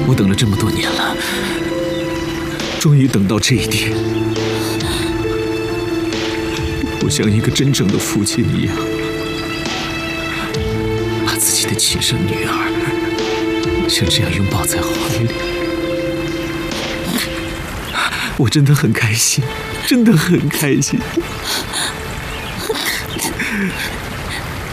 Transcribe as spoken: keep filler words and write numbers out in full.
我等了这么多年了，终于等到这一天。我像一个真正的父亲一样，把自己的亲生女儿像这样拥抱在怀里。我真的很开心，真的很开心。